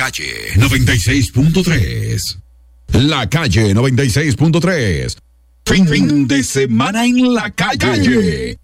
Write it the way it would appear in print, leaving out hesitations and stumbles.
Calle 96.3. La Calle 96.3. Fin de semana en la calle.